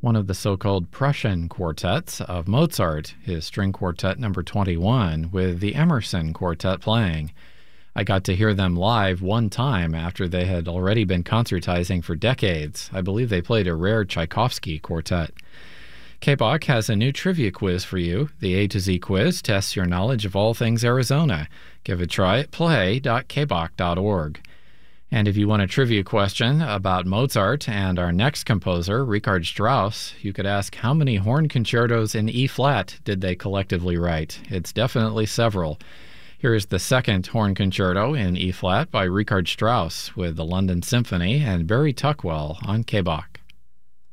one of the so-called Prussian quartets of Mozart, his string quartet number 21, with the Emerson Quartet playing. I got to hear them live one time after they had already been concertizing for decades. I believe they played a rare Tchaikovsky quartet. KBOK has a new trivia quiz for you. The A to Z quiz tests your knowledge of all things Arizona. Give it a try at play.kbok.org. And if you want a trivia question about Mozart and our next composer, Richard Strauss, you could ask how many horn concertos in E-flat did they collectively write? It's definitely several. Here is the second horn concerto in E-flat by Richard Strauss with the London Symphony and Barry Tuckwell on KBOK.